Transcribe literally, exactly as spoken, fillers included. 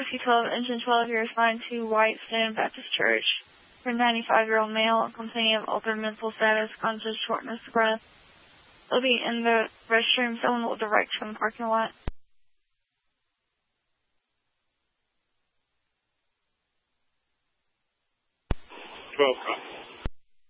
C twelve, engine twelve, you're assigned to White Stone Baptist Church. For a ninety-five-year-old male, complaining of altered mental status, conscious shortness of breath. They'll be in the restroom. Someone will direct from the parking lot. twelve,